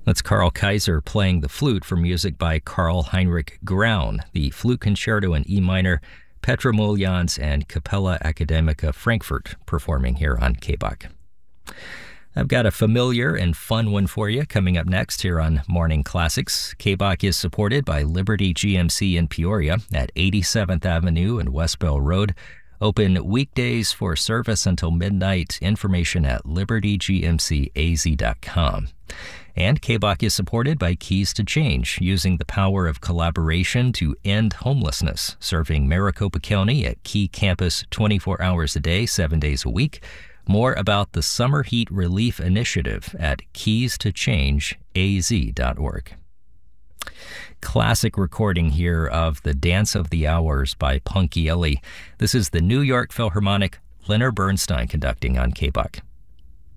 That's Carl Kaiser playing the flute for music by Karl Heinrich Graun, the Flute Concerto in E minor, Petra Muljans, and Capella Academica Frankfurt performing here on KBOK. I've got a familiar and fun one for you coming up next here on Morning Classics. KBOK is supported by Liberty GMC in Peoria at 87th Avenue and West Bell Road. Open weekdays for service until midnight. Information at libertygmcaz.com. And KBOK is supported by Keys to Change, using the power of collaboration to end homelessness, serving Maricopa County at Key Campus 24 hours a day, 7 days a week. More about the Summer Heat Relief Initiative at keystoChangeaz.org. Classic recording here of The Dance of the Hours by Punky Ellie. This is the New York Philharmonic, Leonard Bernstein conducting on KBOK.